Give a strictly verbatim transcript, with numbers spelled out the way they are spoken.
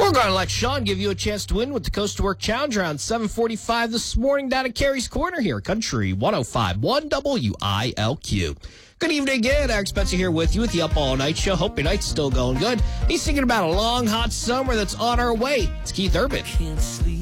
We're going to let Sean give you a chance to win with the Coast to Work Challenge around seven forty-five this morning down at Carrie's Corner here, Country one oh five point one W I L Q. Good evening again. Eric Spencer here with you with the Up All Night Show. Hope your night's still going good. He's thinking about a long, hot summer that's on our way. It's Keith Urban.